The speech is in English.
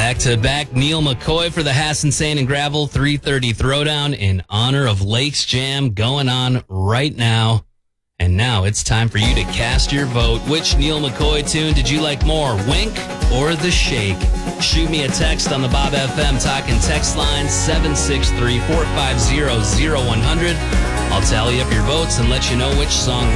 Back to back, Neil McCoy for the Hassan Sand and Gravel 330 Throwdown in honor of Lakes Jam going on right now. And now it's time for you to cast your vote. Which Neil McCoy tune did you like more, Wink or The Shake? Shoot me a text on the Bob FM Talking text line 763-450-0100. I'll tally up your votes and let you know which song